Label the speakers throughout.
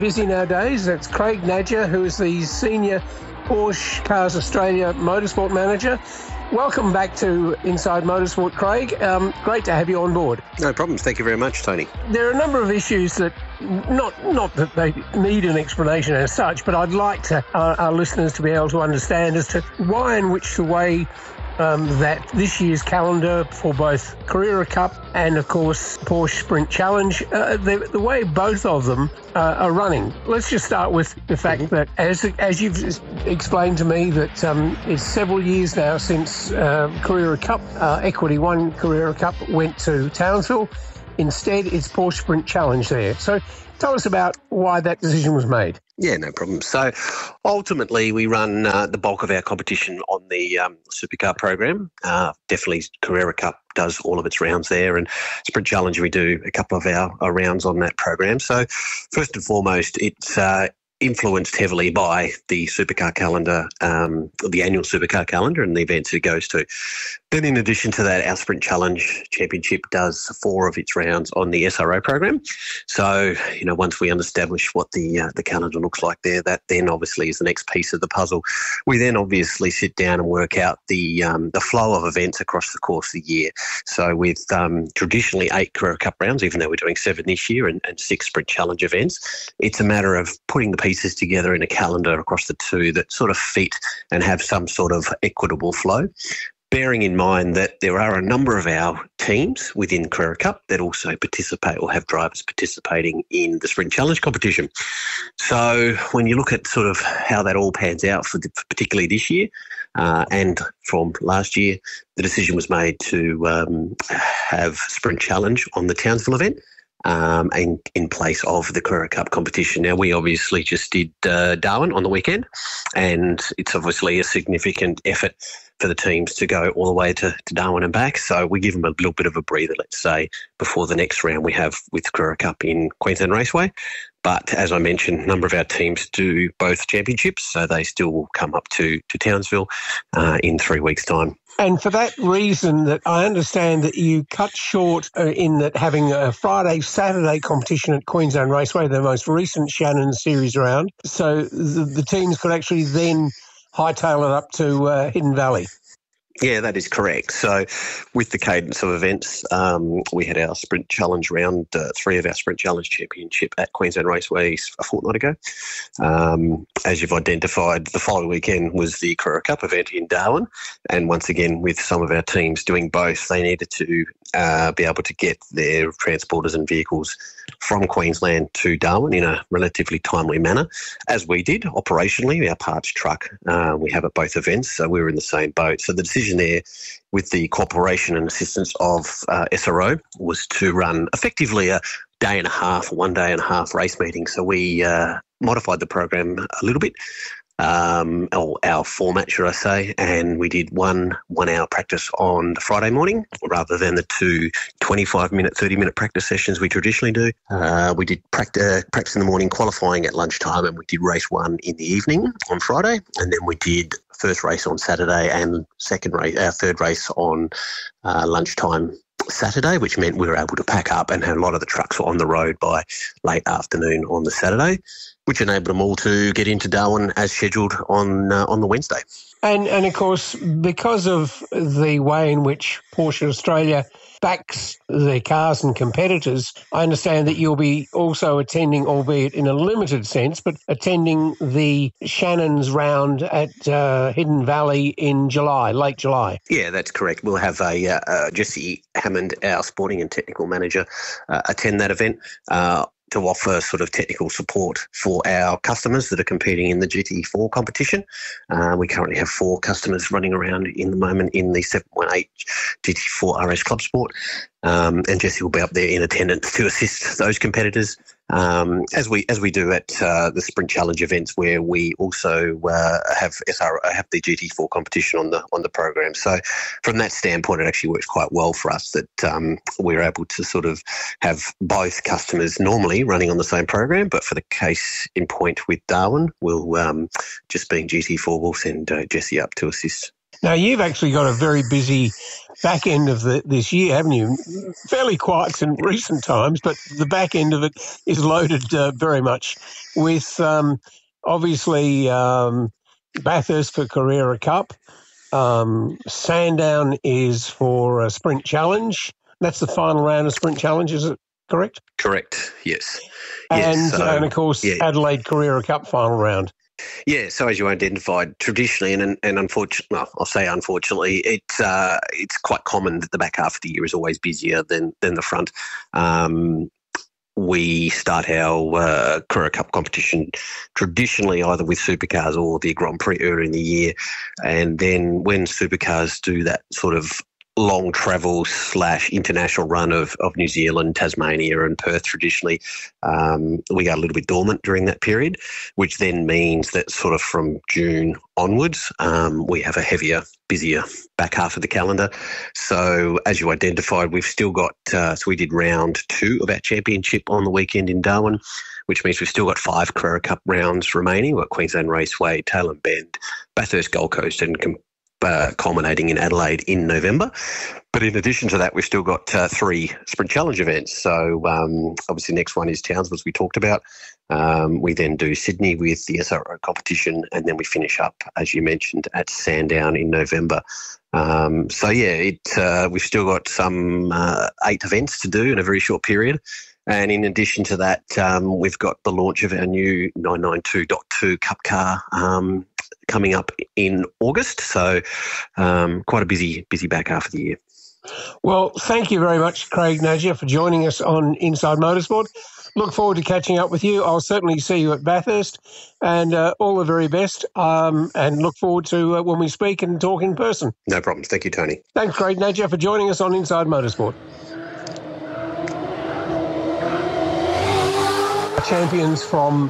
Speaker 1: Busy nowadays. That's Craig Nadger, who is the Senior Porsche Cars Australia Motorsport Manager. Welcome back to Inside Motorsport, Craig. Great to have you on board.
Speaker 2: No problems. Thank you very much, Tony.
Speaker 1: There are a number of issues that, not that they need an explanation as such, but I'd like to our listeners to be able to understand as to why and which the way that this year's calendar for both Carrera Cup and, of course, Porsche Sprint Challenge, the way both of them are running. Let's just start with the fact that, as you've explained to me, that it's several years now since Carrera Cup, Equity One Carrera Cup went to Townsville. Instead, it's Porsche Sprint Challenge there. So tell us about why that decision was made.
Speaker 2: Yeah, no problem. So ultimately, we run the bulk of our competition on the Supercar program. Definitely Carrera Cup does all of its rounds there, and Sprint Challenge, we do a couple of our rounds on that program. So first and foremost, it's influenced heavily by the Supercar calendar, the annual Supercar calendar and the events it goes to. Then in addition to that, our Sprint Challenge Championship does 4 of its rounds on the SRO program. So, once we establish what the calendar looks like there, that then obviously is the next piece of the puzzle. We then obviously sit down and work out the flow of events across the course of the year. So with traditionally 8 Carrera Cup rounds, even though we're doing 7 this year and 6 Sprint Challenge events, it's a matter of putting the pieces together in a calendar across the 2 that sort of fit and have some sort of equitable flow. Bearing in mind that there are a number of our teams within Carrera Cup that also participate or have drivers participating in the Sprint Challenge competition. So when you look at sort of how that all pans out for particularly this year and from last year, the decision was made to have Sprint Challenge on the Townsville event. And in place of the Carrera Cup competition. Now, we obviously just did Darwin on the weekend, and it's obviously a significant effort for the teams to go all the way to Darwin and back. So we give them a little bit of a breather, let's say, before the next round we have with Carrera Cup in Queensland Raceway. But as I mentioned, a number of our teams do both championships, so they still will come up to Townsville in 3 weeks' time.
Speaker 1: And for that reason, that I understand that you cut short in that having a Friday-Saturday competition at Queensland Raceway, the most recent Shannon Series round, so the teams could actually then hightail it up to Hidden Valley.
Speaker 2: Yeah, that is correct. So with the cadence of events, we had our Sprint Challenge round, 3 of our Sprint Challenge Championship at Queensland Raceway a fortnight ago. As you've identified, the following weekend was the Carrera Cup event in Darwin. And once again, with some of our teams doing both, they needed to be able to get their transporters and vehicles from Queensland to Darwin in a relatively timely manner, as we did operationally. Our parts truck, we have at both events, so we were in the same boat. So the decision there, with the cooperation and assistance of SRO, was to run effectively a day and a half, 1 day and a half race meeting. So we modified the program a little bit, or our format, should I say, and we did one 1-hour practice on the Friday morning rather than the 2 25-minute, 30-minute practice sessions we traditionally do. We did practice in the morning, qualifying at lunchtime, and we did race 1 in the evening on Friday, and then we did first race on Saturday and third race on lunchtime Saturday, which meant we were able to pack up and a lot of the trucks were on the road by late afternoon on the Saturday, which enabled them all to get into Darwin as scheduled on the Wednesday.
Speaker 1: And of course, because of the way in which Porsche Australia backs their cars and competitors, I understand that you'll be also attending, albeit in a limited sense, but attending the Shannon's round at Hidden Valley in July, late July.
Speaker 2: Yeah, that's correct. We'll have Jesse Hammond, our sporting and technical manager, attend that event to offer sort of technical support for our customers that are competing in the GT4 competition. We currently have 4 customers running around in the moment in the 718 GT4 RS Club Sport. And Jesse will be up there in attendance to assist those competitors, as we do at the Sprint Challenge events, where we also have the GT4 competition on the program. So from that standpoint, it actually works quite well for us that we're able to sort of have both customers normally running on the same program, but for the case in point with Darwin, we'll just being GT4, we'll send Jesse up to assist.
Speaker 1: Now, you've actually got a very busy back end of this year, haven't you? Fairly quiet in recent times, but the back end of it is loaded very much with, obviously, Bathurst for Carrera Cup. Sandown is for a Sprint Challenge. That's the final round of Sprint Challenge, is it correct?
Speaker 2: Correct, yes.
Speaker 1: And of course, Adelaide Carrera Cup final round.
Speaker 2: Yeah, so as you identified, traditionally and unfortunately, well, I'll say unfortunately, it's quite common that the back half of the year is always busier than the front. We start our Carrera Cup competition traditionally either with supercars or the Grand Prix earlier in the year. And then when supercars do that sort of long travel / international run of New Zealand, Tasmania and Perth traditionally, we go a little bit dormant during that period, which then means that sort of from June onwards, we have a heavier, busier back half of the calendar. So as you identified, we've still got, so we did round 2 of our championship on the weekend in Darwin, which means we've still got 5 Carrera Cup rounds remaining. We've got Queensland Raceway, Tailem Bend, Bathurst, Gold Coast and culminating in Adelaide in November. But in addition to that, we've still got 3 Sprint Challenge events. So obviously next one is Townsville, as we talked about. We then do Sydney with the SRO competition, and then we finish up, as you mentioned, at Sandown in November. We've still got some 8 events to do in a very short period. And in addition to that, we've got the launch of our new 992.2 Cup car coming up in August. So quite a busy back half of the year.
Speaker 1: Well, thank you very much, Craig Nagia, for joining us on Inside Motorsport. Look forward to catching up with you. I'll certainly see you at Bathurst, and all the very best, and look forward to when we speak and talk in person.
Speaker 2: No problems. Thank you, Tony.
Speaker 1: Thanks, Craig Nagia, for joining us on Inside Motorsport. Champions from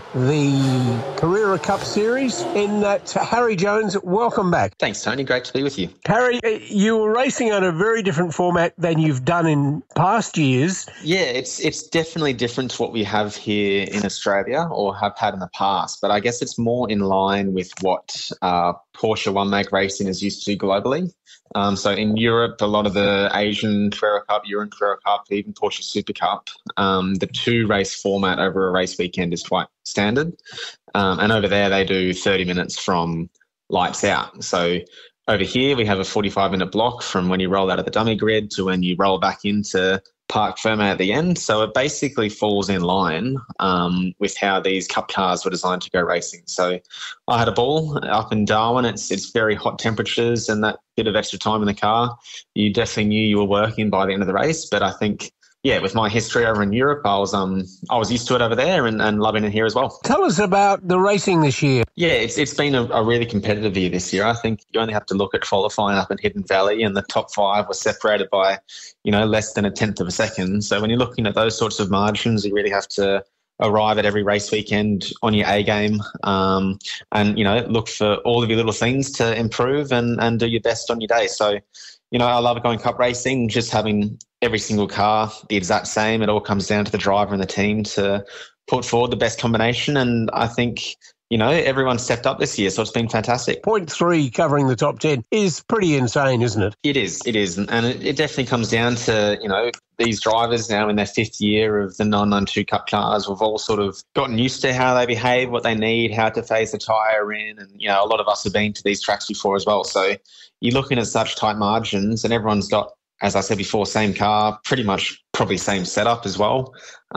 Speaker 1: the Carrera Cup Series in that. Harry Jones, welcome back.
Speaker 3: Thanks, Tony. Great to be with you.
Speaker 1: Harry, you were racing on a very different format than you've done in past years.
Speaker 3: Yeah, it's definitely different to what we have here in Australia or have had in the past, but I guess it's more in line with what Porsche one-make racing is used to globally. So in Europe, a lot of the Asian Carrera Cup, European Carrera Cup, even Porsche Super Cup, the 2-race format over a race weekend is quite standard. And over there, they do 30 minutes from lights out. So over here, we have a 45-minute block from when you roll out of the dummy grid to when you roll back into park firmly at the end. So it basically falls in line with how these cup cars were designed to go racing. So I had a ball up in Darwin. It's very hot temperatures, and that bit of extra time in the car, you definitely knew you were working by the end of the race. But I think, yeah, with my history over in Europe, I was used to it over there and loving it here as well. Tell
Speaker 1: us about the racing this year.
Speaker 3: Yeah, it's been a really competitive year this year. I think you only have to look at qualifying up in Hidden Valley, and the top 5 were separated by, less than a tenth of a second. So when you're looking at those sorts of margins, you really have to arrive at every race weekend on your A game, and look for all of your little things to improve and do your best on your day. So, I love going cup racing, just having every single car the exact same. It all comes down to the driver and the team to put forward the best combination. And I think, everyone stepped up this year, so it's been fantastic.
Speaker 1: 0.3 covering the top 10 is pretty insane, isn't it?
Speaker 3: It is. And it definitely comes down to, these drivers now in their 5th year of the 992 Cup cars. We've all sort of gotten used to how they behave, what they need, how to phase the tyre in. And, a lot of us have been to these tracks before as well. So you're looking at such tight margins, and everyone's got, as I said before, same car, pretty much probably same setup as well.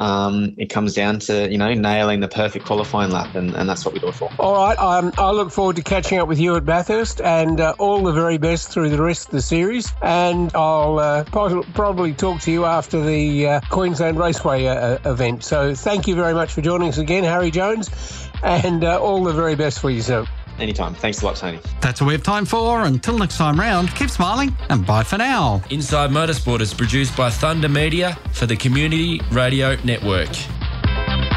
Speaker 3: It comes down to, nailing the perfect qualifying lap, and that's what we do it for.
Speaker 1: All right. I look forward to catching up with you at Bathurst, and all the very best through the rest of the series. And I'll probably talk to you after the Queensland Raceway event. So thank you very much for joining us again, Harry Jones, and all the very best for yourself.
Speaker 3: Anytime. Thanks a lot, Tony.
Speaker 4: That's all we have time for. Until next time round, keep smiling and bye for now.
Speaker 5: Inside Motorsport is produced by Thunder Media for the Community Radio Network.